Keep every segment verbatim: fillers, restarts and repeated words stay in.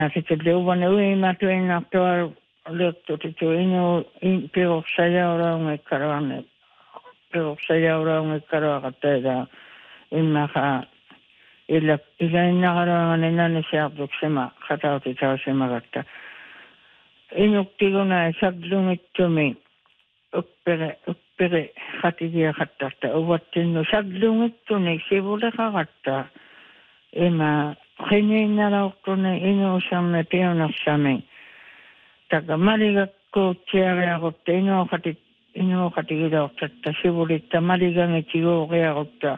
Sitten leuvan uimat uinaktua liittu titu inu perussajauraun ikkaroan perussajauraun ikkaroa tehdä immäkä illa illa innakaroan innan siartuksema katauti tausematta inuktiguna saglungittumi uppere uppere khatigia khattata uwattinnu saglungittuni sivulle khatta ema khininalartune inuusamme pionassami taka maligakko tiariagotta inuukhati inuukhatigilaortatta sivulitta maligangitigooriagotta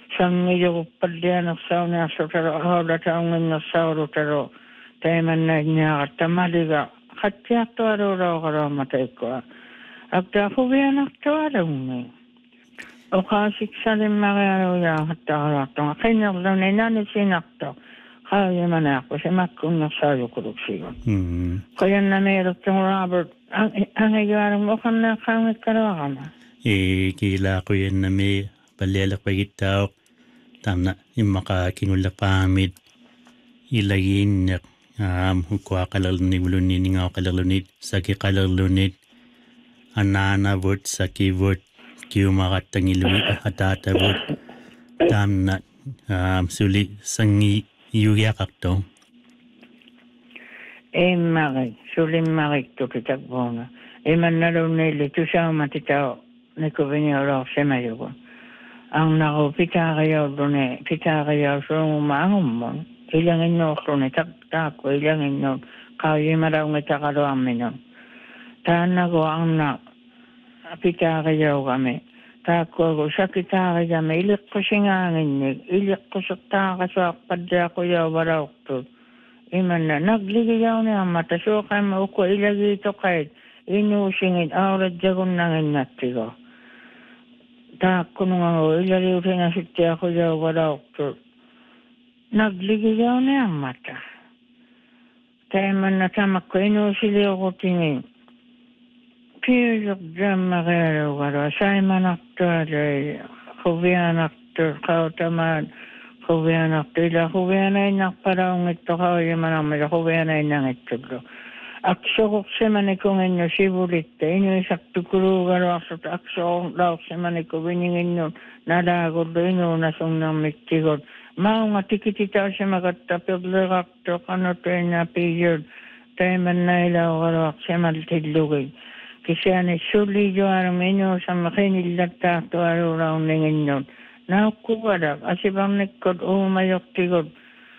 sangiluguppallianersauniarsutaro haulataunginnersaurutaro taimannainniaqatta maliga khattiartualuulaoqaloomataikkoa актаафувианартуалугми оқаасиксалиммариалуяахаттаалаартунга қинерлуни нанисинарто хаайманааққу самаккуннерсаалукулуксигун қояннамиилуттугу Роберт ангигуалум оқаннааққаангиккалуарама и килаақуяннами паллиалеқпагиттаоқ тамна иммақаа кингуллерпаамит илагииннеқ аам хукуақалерлуникулунниингаоқалерлунит сакиқалерлунит Anana vot saki vot kiumarattangilui atata vot tamna suli sangi yugiaqarto emmari sulimmarik tukitakbona emannalunneili tusaumatitao nikuviniolorsemayugu annaru pitariorlune pitariorsuungumaangummun ilanginnuorlune taakku ilanginnuun qauyimalaungitaqaluarminun taannagu anna pitariorgami taakkuagu sakitaarigami iliqqusingaaginnik iliqqusirtaaqasuarpaddiaquyauvalortut imanna nagligiyauniammata suuqamma ukku ilagiitoqait inuusingit aurajjagunnanginnattigo taakkunungagu ilaliutingasittiaquyauvalortut nagligiyauniammata taimanna tamakku inuusiliuqutingin Piusuk jammareelugalo saimanartualui huvianartu qautamaan huvianartu ila huvianainarpalaungittu qauyimanarmila huvianainangittullu aksoruqsemanikunginnu sivulitta inuisartukuluugaluarsut aksoruqlaursemaniku vininginnun nalaagullu inuunasunnermittigut maunga tikititausemagatta pirlerartu qanutuinna piyul taimannailaugaloarsemaltillugin Kisiani suli juarum inu sama khinillartaartualuuraunninginnun naukkuvadak asiparnikkut uumayoktikut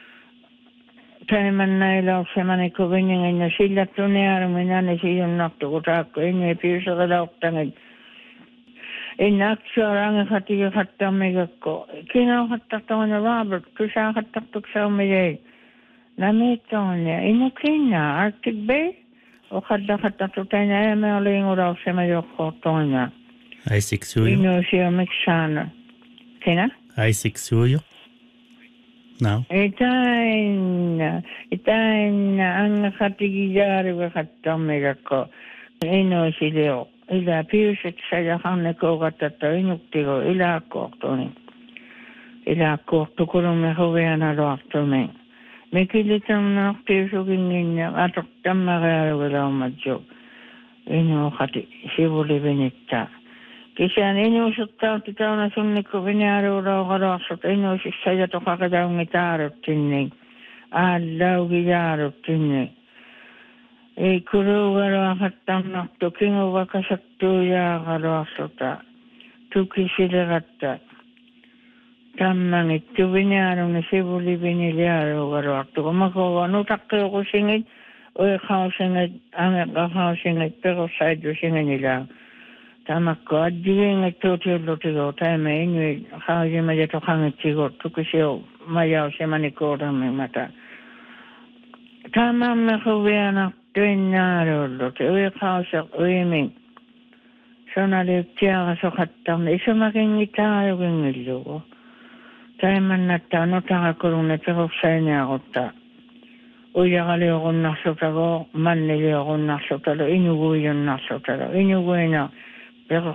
taimannailaursemaniku vininginnu sillattuniarum inani sijunnartuku taakku inni piuseqilaortangit inna aksuarangikhatigi khattarmigakko kinauqattartugana Robert kusaaqattartuksaumiyai namiittugania inu kinna Arctic Bay وخدختتوتين أيامين وراسما يقطعنا. Isaac Suyo. Inusia mixana. Kena? Isaac Suyo. No. Itain, itain, ang katigiyari wa katamigako. Inusilio. Ila piusit sayahan ko katato inuktigo ila kortoni. Ila korto kulumi huwiana loartumi. Mikilitam na piusugin niya atok tamagarawalamadyo. Ino kati sibuli binitta. Kisa ino sutaw titaw na sumniko binyaro raw karasot. Ino sisaya to kakadaw ngitarot tinig. Alaw giyarot tinig. E kuru garo akatam na tukingo wakasaktuya karasota. Tukisiligatta. Tammangit tubinyaarong na sibuli biniliaro garuakto. Kumakawa no takyo ko singit o ikaw singit ang ikaw singit pero side ko singit nila. Tamak ko adjiging ito tilo tigo tayo may inuit ikaw yung mayato kangit tigo tukisiyo mayaw siya manikura may mata. Tamang makawianak tuwinyaro lote o ikaw sa uiming. So naliptiya ka sa katam na isa makingitayo kong ilo ko. Taimannatta anutaqakurunna tiqufsainiaqutta uyaqaliuqunnarlutago manniliuqunnarlutalo inuguiyunnarlutalo inuguina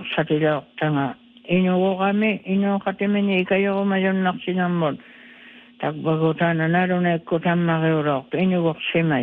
piqersatilaortanga inuguqami inuuqatimini ikayoqumayunnarsinarmut Takbago tana narune ko tamma geuro. Inu waksema